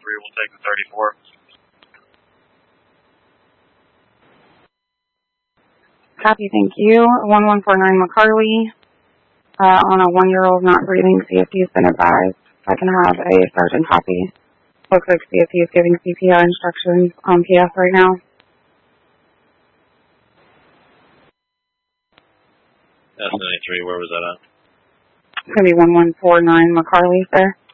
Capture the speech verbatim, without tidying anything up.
three will take the thirty-four. Copy, thank you. one one four nine McCarley, uh, on a one-year-old not breathing, C F T has been advised. If I can have a sergeant copy. Looks like C F T is giving C P R instructions on P S right now. S ninety-three, where was that at? It's going to be one one four nine McCarley, sir.